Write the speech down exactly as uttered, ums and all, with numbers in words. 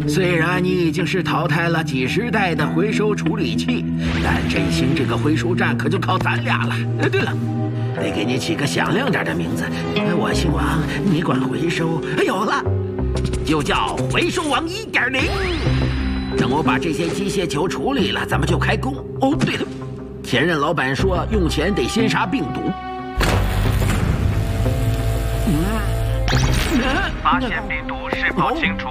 虽然你已经是淘汰了几十代的回收处理器，但振兴这个回收站可就靠咱俩了。呃，对了，得给你起个响亮点的名字。我姓王，你管回收。有了，就叫回收王一点零。等我把这些机械球处理了，咱们就开工。哦，对了，前任老板说用钱得先杀病毒。 发现病毒，释放清除